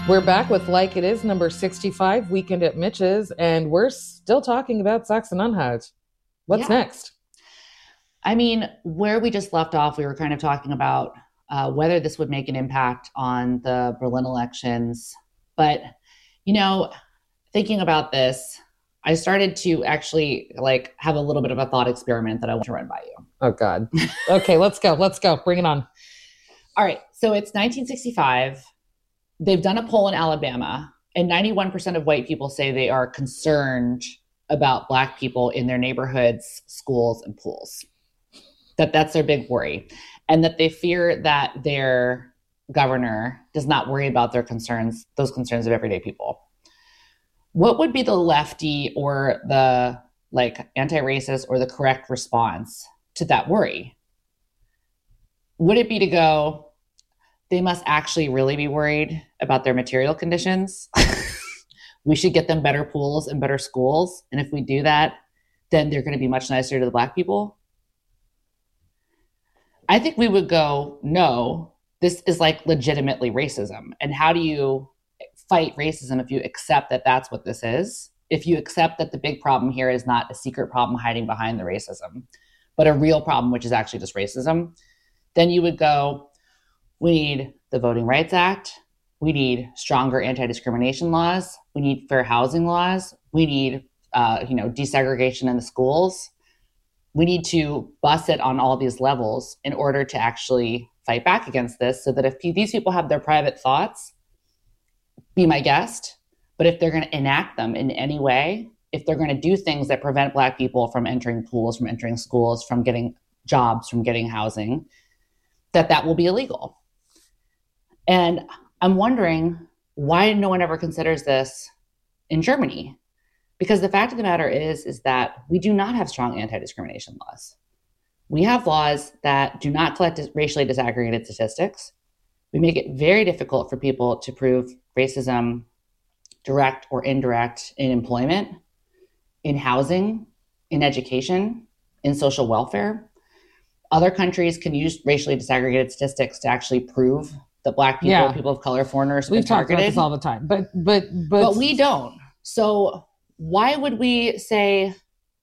We're back with Like It Is, number 65, Weekend at Mitch's, and we're still talking about Sachsen-Anhalt. What's Yeah. next? I mean, where we just left off, we were kind of talking about whether this would make an impact on the Berlin elections. But, you know, thinking about this, I started to actually have a little bit of a thought experiment that I want to run by you. Oh, God. Okay, let's go. Let's go. Bring it on. All right. So it's 1965. They've done a poll in Alabama, and 91% of white people say they are concerned about Black people in their neighborhoods, schools, and pools. That's their big worry. And that they fear that their governor does not worry about their concerns, those concerns of everyday people. What would be the lefty or the anti-racist or the correct response to that worry? Would it be to go, they must actually really be worried about their material conditions? We should get them better pools and better schools. And if we do that, then they're going to be much nicer to the Black people. I think we would go, no, this is legitimately racism. And how do you fight racism if you accept that that's what this is? If you accept that the big problem here is not a secret problem hiding behind the racism, but a real problem, which is actually just racism, then you would go, we need the Voting Rights Act. We need stronger anti-discrimination laws. We need fair housing laws. We need, desegregation in the schools. We need to bust it on all these levels in order to actually fight back against this, so that if these people have their private thoughts, be my guest. But if they're going to enact them in any way, if they're going to do things that prevent Black people from entering pools, from entering schools, from getting jobs, from getting housing, that will be illegal. And I'm wondering why no one ever considers this in Germany. Because the fact of the matter is that we do not have strong anti-discrimination laws. We have laws that do not collect racially disaggregated statistics. We make it very difficult for people to prove racism, direct or indirect, in employment, in housing, in education, in social welfare. Other countries can use racially disaggregated statistics to actually prove that Black people, people of color, foreigners have been targeted. We've talked about this all the time, but we don't. So why would we say,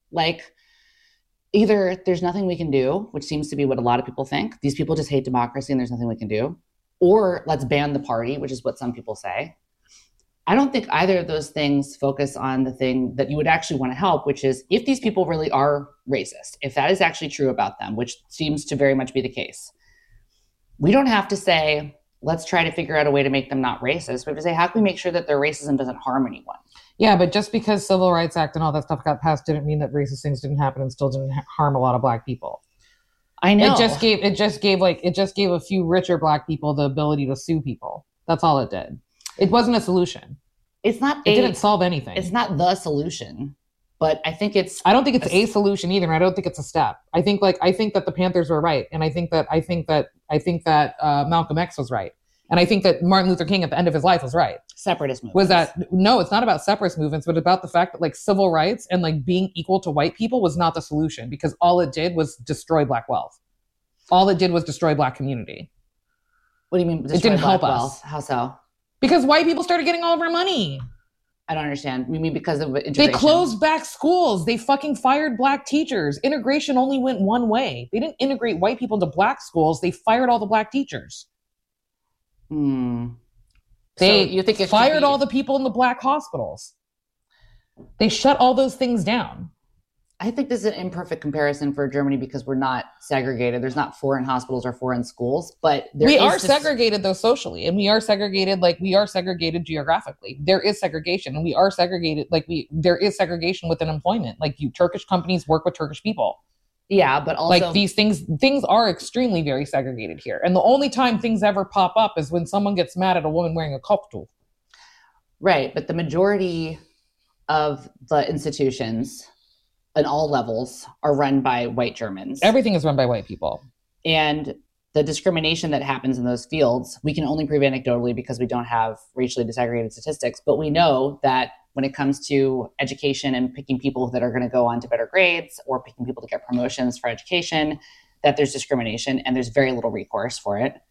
either there's nothing we can do, which seems to be what a lot of people think, these people just hate democracy and there's nothing we can do, or let's ban the party, which is what some people say. I don't think either of those things focus on the thing that you would actually want to help, which is if these people really are racist, if that is actually true about them, which seems to very much be the case, we don't have to say, let's try to figure out a way to make them not racist. We have to say, how can we make sure that their racism doesn't harm anyone? Yeah, but just because Civil Rights Act and all that stuff got passed didn't mean that racist things didn't happen and still didn't harm a lot of Black people. I know. It just gave a few richer Black people the ability to sue people. That's all it did. It wasn't a solution. It didn't solve anything. It's not the solution, but I think it's. I don't think it's a solution either. And I don't think it's a step. I think that the Panthers were right, and I think that Malcolm X was right, and I think that Martin Luther King at the end of his life was right. Separatist movements. Was that no? It's not about separatist movements, but about the fact that civil rights and being equal to white people was not the solution, because all it did was destroy Black wealth. All it did was destroy Black community. What do you mean? It didn't help us. How so? Because white people started getting all of our money. I don't understand. You mean because of integration? They closed back schools. They fucking fired Black teachers. Integration only went one way. They didn't integrate white people into Black schools. They fired all the Black teachers. You think it fired all the people in the Black hospitals. They shut all those things down. I think this is an imperfect comparison for Germany because we're not segregated. There's not foreign hospitals or foreign schools, but we are segregated though socially, and we are segregated geographically. There is segregation, and we are segregated. There is segregation within employment. Turkish companies work with Turkish people. Yeah, but also these things are extremely very segregated here. And the only time things ever pop up is when someone gets mad at a woman wearing a koptu. Right, but the majority of the institutions at all levels are run by white Germans. Everything is run by white people. And the discrimination that happens in those fields, we can only prove anecdotally because we don't have racially disaggregated statistics. But we know that when it comes to education and picking people that are going to go on to better grades or picking people to get promotions for education, that there's discrimination and there's very little recourse for it.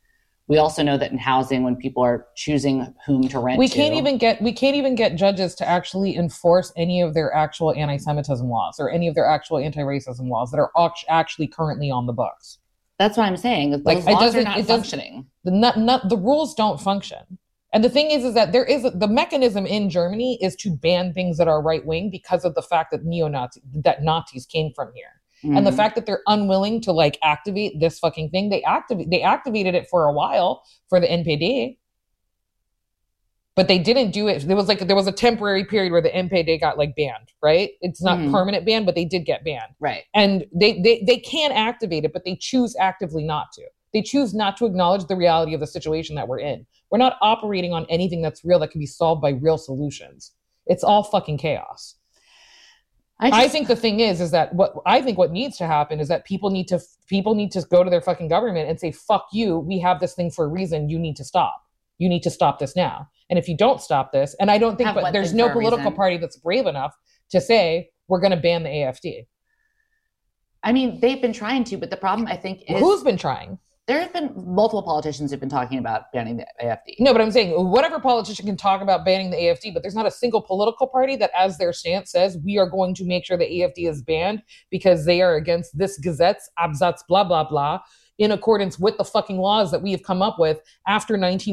We also know that in housing, when people are choosing whom to rent, we can't even get judges to actually enforce any of their actual anti-Semitism laws or any of their actual anti-racism laws that are actually currently on the books. That's what I'm saying. Those laws are not functioning. The rules don't function. And the thing is that the mechanism in Germany is to ban things that are right wing because of the fact that Nazis came from here. And the fact that they're unwilling to like activate this fucking thing, they activated it for a while for the NPD, but they didn't do it. There was a temporary period where the NPD got like banned, right? It's not permanent ban, but they did get banned, right? And they can activate it, but they choose actively not to. They choose not to acknowledge the reality of the situation that we're in. We're not operating on anything that's real that can be solved by real solutions. It's all fucking chaos. I think the thing is that what needs to happen is that people need to go to their fucking government and say, fuck you, we have this thing for a reason, you need to stop. You need to stop this now. And if you don't stop this, and I don't think, but there's no political party that's brave enough to say, we're going to ban the AFD. I mean, they've been trying to, but the problem I think is... Who's been trying? There have been multiple politicians who've been talking about banning the AFD. No, but I'm saying whatever politician can talk about banning the AFD, but there's not a single political party that, as their stance says, we are going to make sure the AFD is banned because they are against this gazette's absatz blah blah blah in accordance with the fucking laws that we have come up with after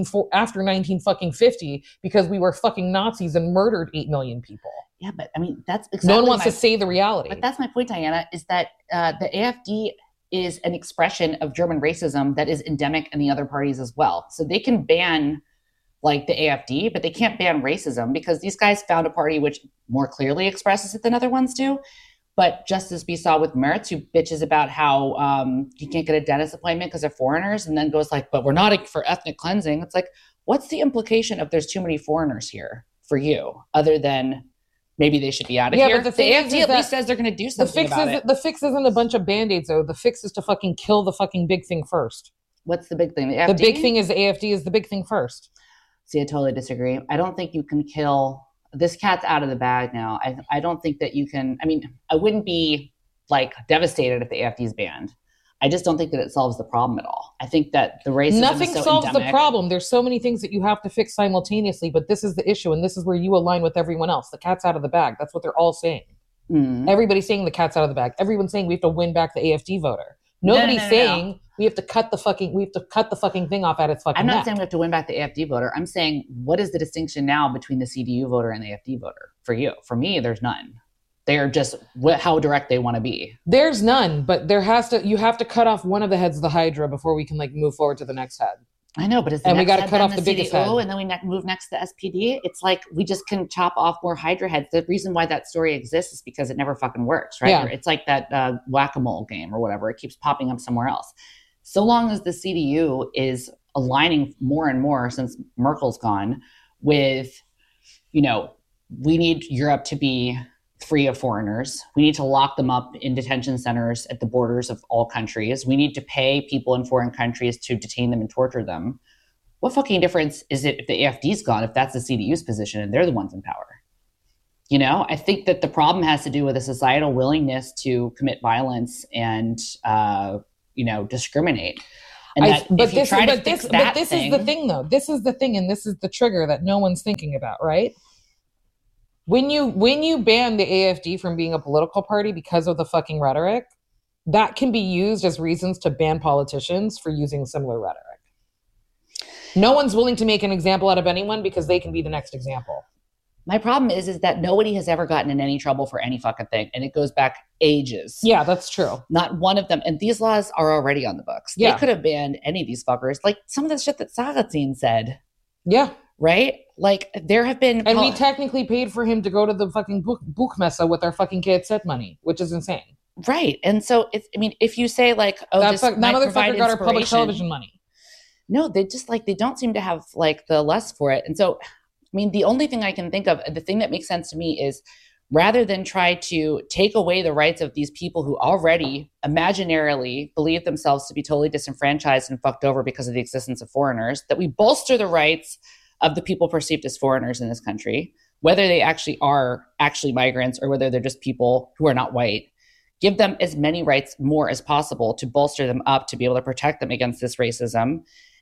1950 because we were fucking Nazis and murdered 8 million people. Yeah, but I mean that's exactly no one wants to say the reality. But that's my point, Diana, is that the AFD is an expression of German racism that is endemic in the other parties as well. So they can ban like the AFD, but they can't ban racism because these guys found a party which more clearly expresses it than other ones do. But just as we saw with Merz, who bitches about how you can't get a dentist appointment because they're foreigners, and then goes like, but we're not for ethnic cleansing. It's like, what's the implication of there's too many foreigners here for you, other than maybe they should be out of here? But the AFD at least says they're going to do something about it. The fix isn't a bunch of Band-Aids, though. The fix is to fucking kill the fucking big thing first. What's the big thing? The AFD? The big thing is the AFD is the big thing first. See, I totally disagree. I don't think you can kill... This cat's out of the bag now. I don't think that you can... I mean, I wouldn't be like devastated if the AFD is banned. I just don't think that it solves the problem at all. I think that the racism Nothing is so solves endemic. the problem. There's so many things that you have to fix simultaneously, but this is the issue, and this is where you align with everyone else. The cat's out of the bag. That's what they're all saying. Everybody's saying the cat's out of the bag. Everyone's saying we have to win back the AFD voter. Nobody's saying we have to cut the fucking thing off at its fucking I'm not neck. saying we have to win back the AFD voter. I'm saying, what is the distinction now between the CDU voter and the AFD voter? For you. For me, there's none. They're just how direct they want to be. There's none, but you have to cut off one of the heads of the Hydra before we can like move forward to the next head. I know, but we got to cut off the biggest head, and then we move next to SPD. It's like we just can chop off more Hydra heads. The reason why that story exists is because it never fucking works, right? Yeah. It's like that whack-a-mole game or whatever. It keeps popping up somewhere else. So long as the CDU is aligning more and more since Merkel's gone with, we need Europe to be free of foreigners. We need to lock them up in detention centers at the borders of all countries. We need to pay people in foreign countries to detain them and torture them. What fucking difference is it if the AFD's gone, if that's the CDU's position and they're the ones in power? I think that the problem has to do with a societal willingness to commit violence and, discriminate. And this is the thing, though. This is the thing, and this is the trigger that no one's thinking about, right? When you ban the AFD from being a political party because of the fucking rhetoric, that can be used as reasons to ban politicians for using similar rhetoric. No one's willing to make an example out of anyone because they can be the next example. My problem is that nobody has ever gotten in any trouble for any fucking thing. And it goes back ages. Yeah, that's true. Not one of them. And these laws are already on the books. Yeah. They could have banned any of these fuckers. Like some of the shit that Sarrazin said. Yeah. Right? Like there have been... And we technically paid for him to go to the fucking Buchmesse with our fucking KZ money, which is insane. Right. And so, if you say like, that motherfucker got our public television money. No, they don't seem to have like the lust for it. And so, the only thing I can think of, the thing that makes sense to me is rather than try to take away the rights of these people who already imaginarily believe themselves to be totally disenfranchised and fucked over because of the existence of foreigners, that we bolster the rights of the people perceived as foreigners in this country, whether they actually are migrants or whether they're just people who are not white. Give them as many rights more as possible to bolster them up, to be able to protect them against this racism.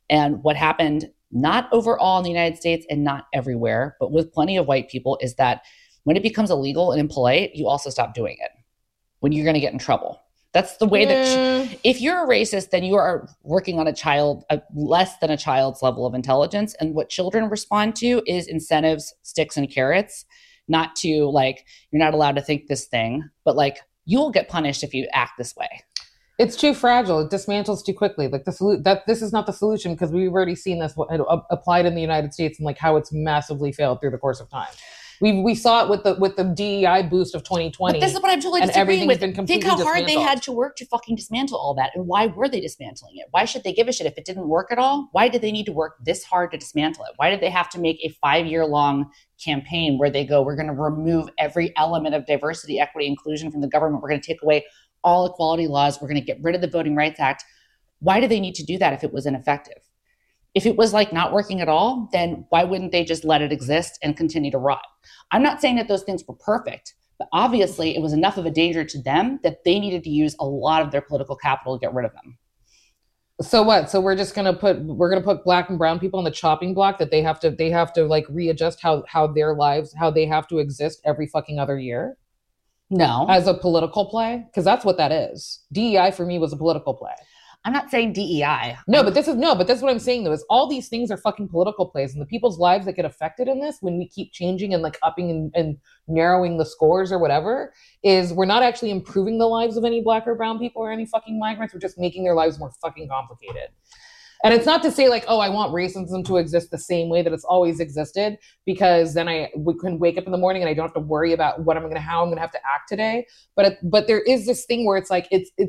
And what happened, not overall in the United States and not everywhere, but with plenty of white people, is that when it becomes illegal and impolite, you also stop doing it when you're going to get in trouble. That's the way that if you're a racist, then you are working on less than a child's level of intelligence. And what children respond to is incentives, sticks and carrots, not to like, you're not allowed to think this thing, but like, you will get punished if you act this way. It's too fragile. It dismantles too quickly. Like this is not the solution, because we've already seen this applied in the United States and like how it's massively failed through the course of time. We saw it with the DEI boost of 2020. But this is what I'm totally disagreeing with. Think how hard they had to work to fucking dismantle all that. And why were they dismantling it? Why should they give a shit if it didn't work at all? Why did they need to work this hard to dismantle it? Why did they have to make a 5-year-long campaign where they go, we're going to remove every element of diversity, equity, inclusion from the government. We're going to take away all equality laws. We're going to get rid of the Voting Rights Act. Why do they need to do that if it was ineffective? If it was like not working at all, then why wouldn't they just let it exist and continue to rot? I'm not saying that those things were perfect, but obviously it was enough of a danger to them that they needed to use a lot of their political capital to get rid of them. So what? So we're gonna put black and brown people on the chopping block that they have to like readjust how their lives, how they have to exist every fucking other year? No. As a political play? Because that's what that is. DEI for me was a political play. I'm not saying DEI. But that's what I'm saying though, is all these things are fucking political plays, and the people's lives that get affected in this when we keep changing and like upping and narrowing the scores or whatever, is we're not actually improving the lives of any black or brown people or any fucking migrants. We're just making their lives more fucking complicated. And it's not to say like, oh, I want racism to exist the same way that it's always existed, because then we can wake up in the morning and I don't have to worry about how I'm gonna have to act today. But there is this thing where it's like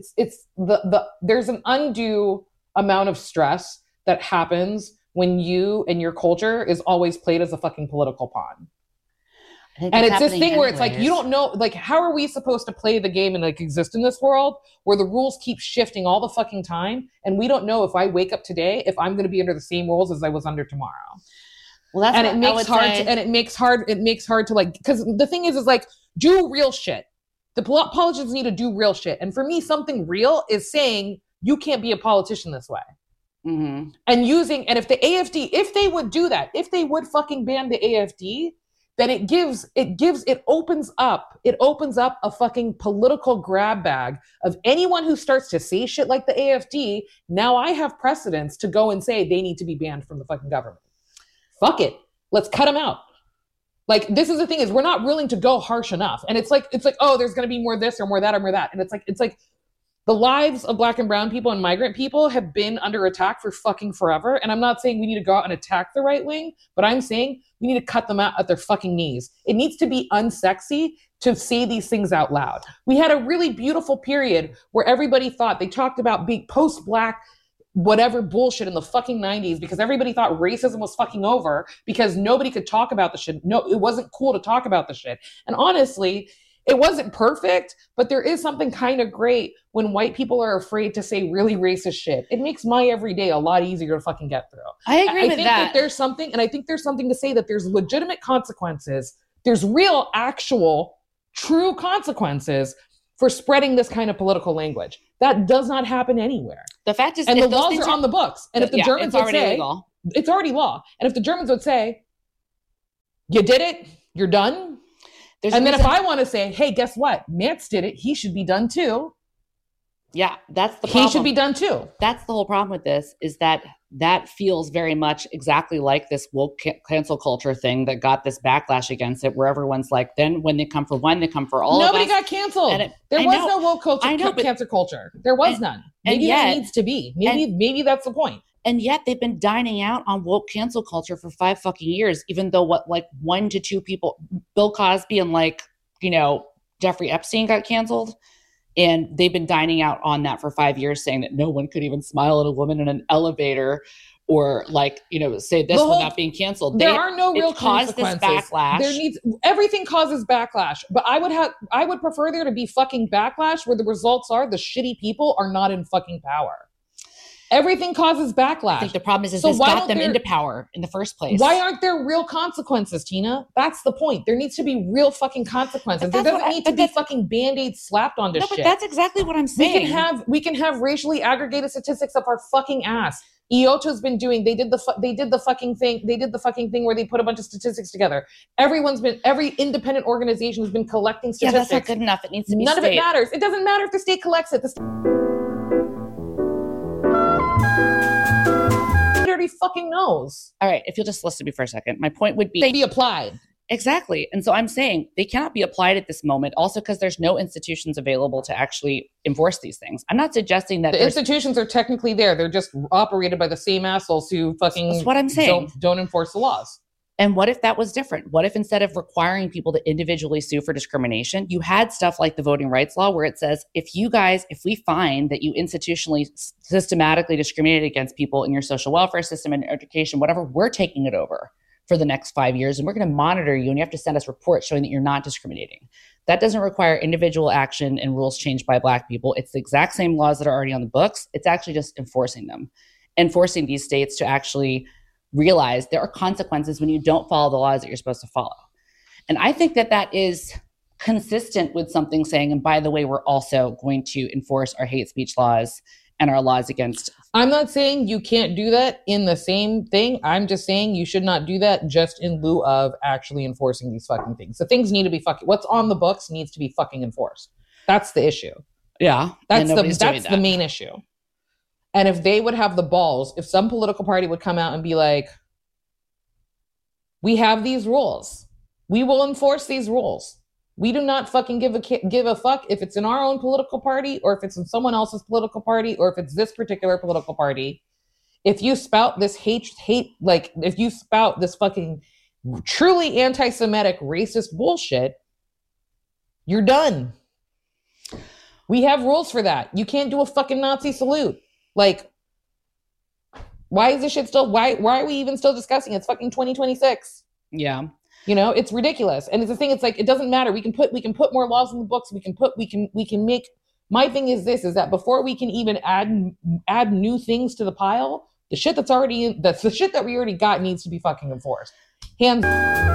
there's an undue amount of stress that happens when you and your culture is always played as a fucking political pawn. And it's this thing where it's like, you don't know, like, how are we supposed to play the game and like exist in this world where the rules keep shifting all the fucking time? And we don't know if I wake up today, if I'm going to be under the same rules as I was under tomorrow. Well, that's and it makes hard to like, because the thing is like, do real shit. The politicians need to do real shit. And for me, something real is saying you can't be a politician this way. Mm-hmm. And if the AFD, if they would do that, if they would fucking ban the AFD, then it opens up a fucking political grab bag of anyone who starts to say shit like the AFD. Now I have precedence to go and say they need to be banned from the fucking government. Fuck it. Let's cut them out. Like, this is the thing, is we're not willing to go harsh enough. And it's like, oh, there's going to be more this or more that or more that. And it's like the lives of black and brown people and migrant people have been under attack for fucking forever. And I'm not saying we need to go out and attack the right wing, but I'm saying we need to cut them out at their fucking knees. It needs to be unsexy to say these things out loud. We had a really beautiful period where everybody thought, they talked about being post-black whatever bullshit in the fucking 90s, because everybody thought racism was fucking over because nobody could talk about the shit. No, it wasn't cool to talk about the shit. And honestly, it wasn't perfect, but there is something kind of great when white people are afraid to say really racist shit. It makes my everyday a lot easier to fucking get through. I agree with that. I think there's something to say that there's legitimate consequences. There's real, actual, true consequences for spreading this kind of political language. That does not happen anywhere. The fact is, and the laws are on the books. And if the Germans would say, illegal. It's already law. And if the Germans would say, you did it, you're done. And then if I want to say, hey, guess what? Mance did it. He should be done too. Yeah, that's the problem. He should be done too. That's the whole problem with this, is that feels very much exactly like this woke cancel culture thing that got this backlash against it, where everyone's like, then when they come for one, they come for all of us. Nobody got canceled. There was no woke cancel culture. There was none. Maybe there needs to be. Maybe that's the point. And yet they've been dining out on woke cancel culture for 5 fucking years, even though 1 to 2 people, Bill Cosby and Jeffrey Epstein got canceled. And they've been dining out on that for 5 years, saying that no one could even smile at a woman in an elevator or say this without being canceled. There are no real consequences. This backlash. Everything causes backlash, but I would prefer there to be fucking backlash where the results are the shitty people are not in fucking power. Everything causes backlash. I think the problem is this got them into power in the first place. Why aren't there real consequences, Tina? That's the point. There needs to be real fucking consequences. There doesn't need to be fucking Band-Aids slapped onto shit. No, but that's exactly what I'm saying. We can have racially aggregated statistics up our fucking ass. IOTA's been doing. They did the fucking thing where they put a bunch of statistics together. Every independent organization has been collecting statistics. Yeah, that's not good enough. It needs to be None of it matters. It doesn't matter if the state collects it. Already fucking knows. All right, if you'll just listen to me for a second, my point would be They be applied. Exactly. And so I'm saying they cannot be applied at this moment, also because there's no institutions available to actually enforce these things. I'm not suggesting that the institutions are technically there. They're just operated by the same assholes who fucking That's what I'm saying. Don't enforce the laws. And what if that was different? What if instead of requiring people to individually sue for discrimination, you had stuff like the voting rights law where it says, if we find that you institutionally systematically discriminated against people in your social welfare system and education, whatever, we're taking it over for the next 5 years, and we're going to monitor you, and you have to send us reports showing that you're not discriminating. That doesn't require individual action and rules changed by Black people. It's the exact same laws that are already on the books. It's actually just enforcing them and forcing these states to actually realize there are consequences when you don't follow the laws that you're supposed to follow. And I think that that is consistent with something saying, and by the way, we're also going to enforce our hate speech laws and our laws against. I'm not saying you can't do that in the same thing. I'm just saying you should not do that just in lieu of actually enforcing these fucking things. The things need to be fucking, what's on the books needs to be fucking enforced. That's the issue. Yeah. That's the main issue. And if they would have the balls, if some political party would come out and be like, we have these rules, we will enforce these rules. We do not fucking give a fuck if it's in our own political party or if it's in someone else's political party or if it's this particular political party. If you spout this hate, like if you spout this fucking truly anti-Semitic racist bullshit, you're done. We have rules for that. You can't do a fucking Nazi salute. Like, why is this shit still, why are we even still discussing it? It's fucking 2026. Yeah. You know, it's ridiculous. And it's the thing, it's like, it doesn't matter. We can put more laws in the books. We can make, my thing is this, is that before we can even add new things to the pile, the shit that's already in, that's the shit that we already got needs to be fucking enforced. Hands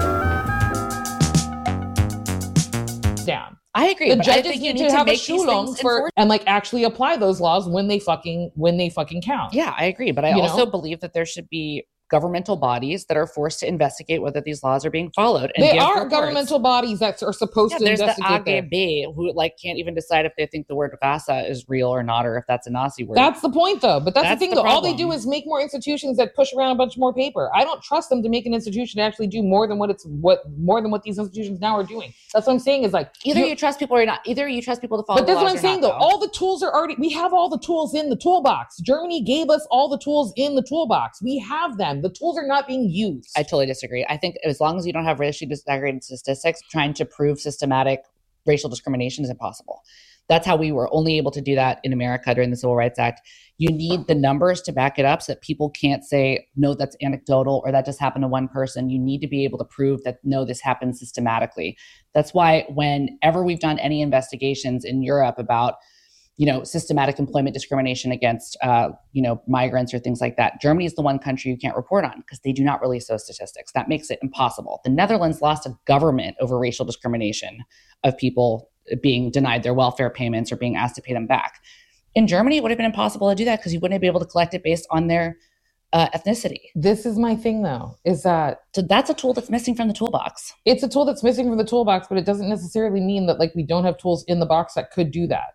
down. I agree. The judges need to have a shulung for and like actually apply those laws when they fucking count. Yeah, I agree. But I also believe that there should be governmental bodies that are forced to investigate whether these laws are being followed. And they are governmental bodies that are supposed to investigate. There's the AGB who can't even decide if they think the word Gaza is real or not, or if that's a Nazi word. That's the point, though. But that's the thing, though. All they do is make more institutions that push around a bunch more paper. I don't trust them to make an institution to actually do more than what these institutions now are doing. That's what I'm saying. Is like either you trust people or not. Either you trust people to follow. But that's what I'm saying, though. All the tools are already. We have all the tools in the toolbox. Germany gave us all the tools in the toolbox. We have them. The tools are not being used. I totally disagree. I think as long as you don't have racially disaggregated statistics, trying to prove systematic racial discrimination is impossible. That's how we were only able to do that in America during the Civil Rights Act. You need the numbers to back it up so that people can't say, no, that's anecdotal or that just happened to one person. You need to be able to prove that, no, this happens systematically. That's why whenever we've done any investigations in Europe about systematic employment discrimination against, migrants or things like that, Germany is the one country you can't report on because they do not release those statistics. That makes it impossible. The Netherlands lost a government over racial discrimination of people being denied their welfare payments or being asked to pay them back. In Germany, it would have been impossible to do that because you wouldn't be able to collect it based on their ethnicity. This is my thing, though, is that... So that's a tool that's missing from the toolbox. It's a tool that's missing from the toolbox, but it doesn't necessarily mean that we don't have tools in the box that could do that.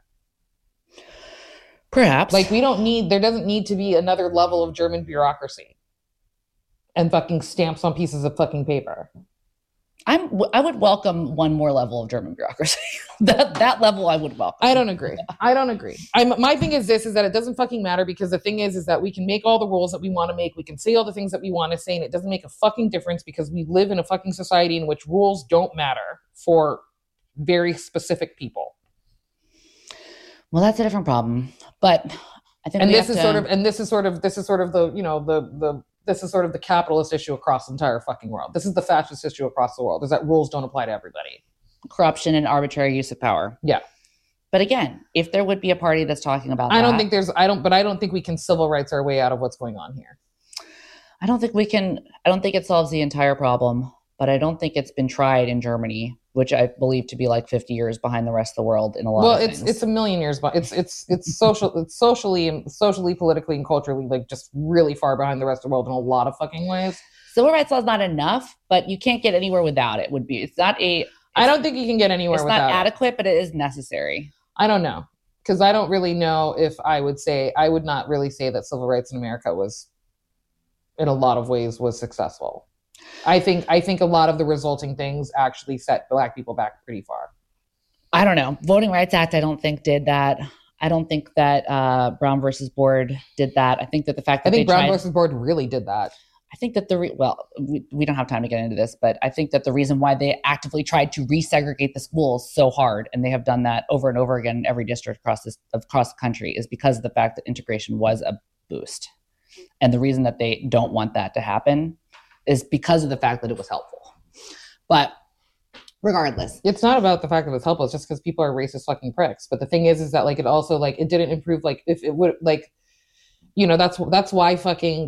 Perhaps. There doesn't need to be another level of German bureaucracy and fucking stamps on pieces of fucking paper. I would welcome one more level of German bureaucracy. that level I would welcome. I don't agree. My thing is this, is that it doesn't fucking matter because the thing is that we can make all the rules that we want to make. We can say all the things that we want to say, and it doesn't make a fucking difference because we live in a fucking society in which rules don't matter for very specific people. Well, that's a different problem, but I think this is sort of the capitalist issue across the entire fucking world. This is the fascist issue across the world, is that rules don't apply to everybody. Corruption and arbitrary use of power. Yeah. But again, if there would be a party that's talking about I don't think we can civil rights our way out of what's going on here. I don't think it solves the entire problem, but I don't think it's been tried in Germany which I believe to be like 50 years behind the rest of the world in a lot of things. Well, it's a million years, but it's socially and politically and culturally like just really far behind the rest of the world in a lot of fucking ways. Civil rights law is not enough, but you can't get anywhere without it. I don't think you can get anywhere without it. It's not adequate, but it is necessary. I don't know, because I don't really know if I would not really say that civil rights in America was, in a lot of ways, was successful. I think a lot of the resulting things actually set Black people back pretty far. I don't know. Voting Rights Act, I don't think did that. I don't think that Brown versus Board did that. I think that the fact that Brown versus Board really did that. I think that we don't have time to get into this, but I think that the reason why they actively tried to resegregate the schools so hard, and they have done that over and over again in every district across the country, is because of the fact that integration was a boost. And the reason that they don't want that to happen is because of the fact that it was helpful. But regardless, it's not about the fact that it's helpful. It's just because people are racist fucking pricks. But the thing is that like it also like it didn't improve. Like if it would like. You know, that's why fucking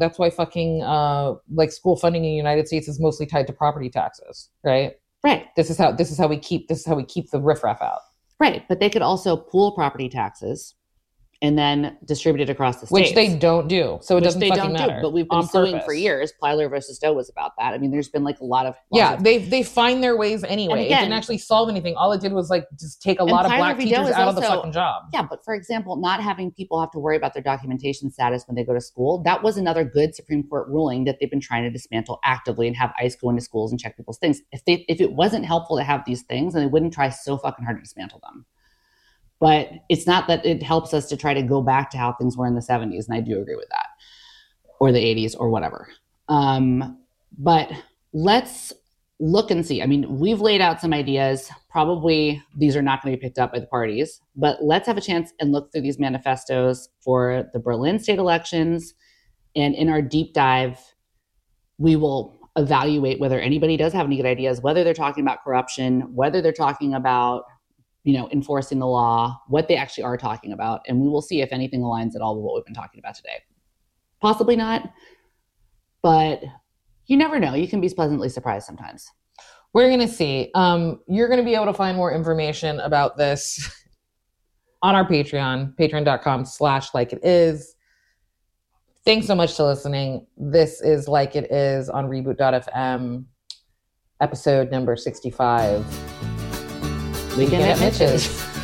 like school funding in the United States is mostly tied to property taxes, right? Right. This is how we keep the riffraff out. Right, but they could also pool property taxes and then distribute it across the states. Which they don't do. So it doesn't fucking matter. But we've been suing for years. Plyler versus Stowe was about that. I mean, there's been like a lot of... They find their ways anyway. Again, it didn't actually solve anything. All it did was like just take a lot of Black teachers out of the fucking job. Yeah, but for example, not having people have to worry about their documentation status when they go to school, that was another good Supreme Court ruling that they've been trying to dismantle actively and have ICE go into schools and check people's things. If it wasn't helpful to have these things, then they wouldn't try so fucking hard to dismantle them. But it's not that it helps us to try to go back to how things were in the 70s. And I do agree with that. Or the 80s or whatever. But let's look and see. I mean, we've laid out some ideas. Probably these are not going to be picked up by the parties. But let's have a chance and look through these manifestos for the Berlin state elections. And in our deep dive, we will evaluate whether anybody does have any good ideas, whether they're talking about corruption, whether they're talking about enforcing the law, what they actually are talking about. And we will see if anything aligns at all with what we've been talking about today. Possibly not, but you never know. You can be pleasantly surprised sometimes. We're going to see. You're going to be able to find more information about this on our Patreon, patreon.com/likeItIs. Thanks so much to listening. This is Like It Is on Reboot.fm, episode number 65. We can get Mitch's.